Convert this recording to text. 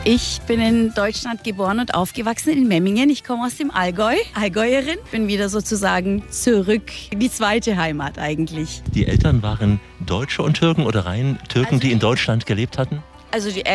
Ich bin in Deutschland geboren und aufgewachsen, in Memmingen. Ich komme aus dem Allgäu, Allgäuerin. Bin wieder sozusagen zurück in die zweite Heimat eigentlich. Die Eltern waren Deutsche und Türken oder rein Türken, die in Deutschland gelebt hatten? Also die